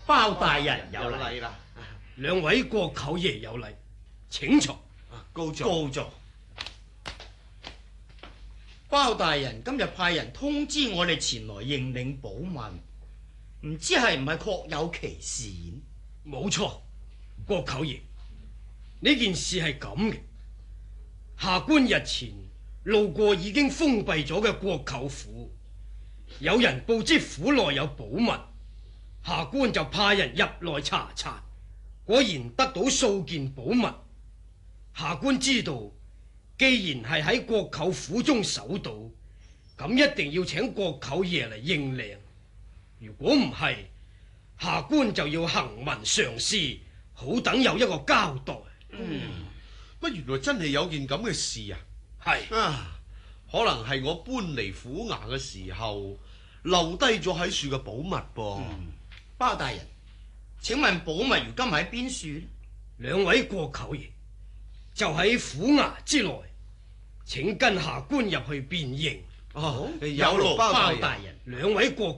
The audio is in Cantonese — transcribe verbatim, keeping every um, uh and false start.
包大人有禮啦。 兩位國舅爺有禮，請坐。 高座。 高座。包大人今日派人通知我哋前來認領寶物，唔知係唔係確有其事？ 冇錯，國舅爺，呢件事係咁嘅。下官日前路過已經封閉咗嘅國舅府，有人報知府內有寶物，下官就派人入內查查，果然得到數件寶物。下官知道，既然係喺國舅府中搜到，咁一定要請國舅爺嚟認領。如果唔係，下官就要行文上書，好等有一個交代。 嗯，乜原來真係有件咁嘅事啊？ 係啊，可能係我搬嚟府衙嘅時候留低咗喺樹嘅寶物噃。 嗯，包大人，請問寶物如今喺邊處？ 兩位國舅爺就喺府衙之內，請跟下官入去辨認。 哦， 有有勞勞包包大大人。 人。 兩位國